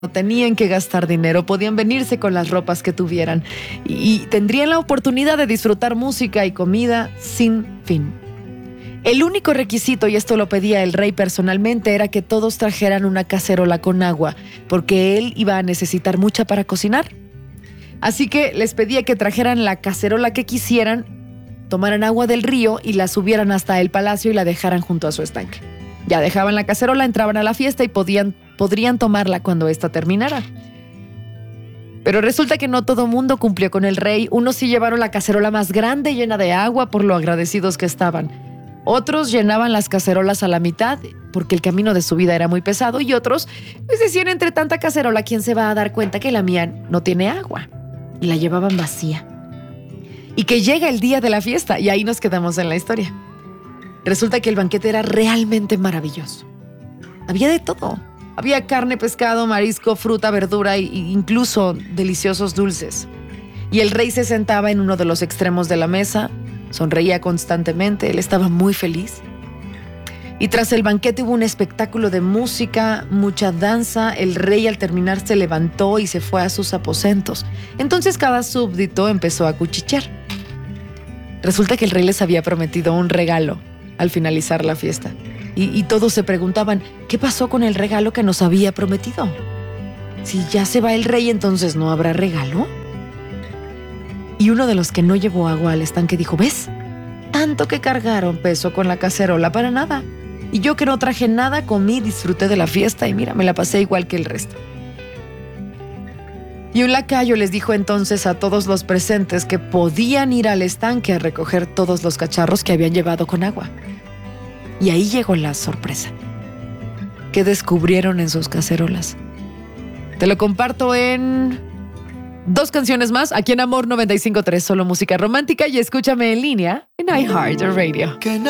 No tenían que gastar dinero, podían venirse con las ropas que tuvieran y tendrían la oportunidad de disfrutar música y comida sin fin. El único requisito, y esto lo pedía el rey personalmente, era que todos trajeran una cacerola con agua, porque él iba a necesitar mucha para cocinar. Así que les pedía que trajeran la cacerola que quisieran, tomaran agua del río y la subieran hasta el palacio y la dejaran junto a su estanque. Ya dejaban la cacerola, entraban a la fiesta y podrían tomarla cuando ésta terminara. Pero resulta que no todo mundo cumplió con el rey. Unos sí llevaron la cacerola más grande llena de agua por lo agradecidos que estaban. Otros llenaban las cacerolas a la mitad porque el camino de subida era muy pesado y otros pues decían, entre tanta cacerola, ¿quién se va a dar cuenta que la mía no tiene agua? Y la llevaban vacía. Y que llega el día de la fiesta y ahí nos quedamos en la historia. Resulta que el banquete era realmente maravilloso. Había de todo. Había carne, pescado, marisco, fruta, verdura e incluso deliciosos dulces. Y el rey se sentaba en uno de los extremos de la mesa, sonreía constantemente, él estaba muy feliz. Y tras el banquete hubo un espectáculo de música, mucha danza. El rey al terminar se levantó y se fue a sus aposentos. Entonces cada súbdito empezó a cuchichear. Resulta que el rey les había prometido un regalo al finalizar la fiesta. Y todos se preguntaban, ¿qué pasó con el regalo que nos había prometido? Si ya se va el rey, entonces ¿no habrá regalo? Y uno de los que no llevó agua al estanque dijo, ¿ves? Tanto que cargaron peso con la cacerola para nada. Y yo que no traje nada, comí, disfruté de la fiesta y mira, me la pasé igual que el resto. Y un lacayo les dijo entonces a todos los presentes que podían ir al estanque a recoger todos los cacharros que habían llevado con agua. Y ahí llegó la sorpresa. ¿Qué descubrieron en sus cacerolas? Te lo comparto en 2 canciones más, aquí en Amor 95.3, solo música romántica, y escúchame en línea en iHeartRadio.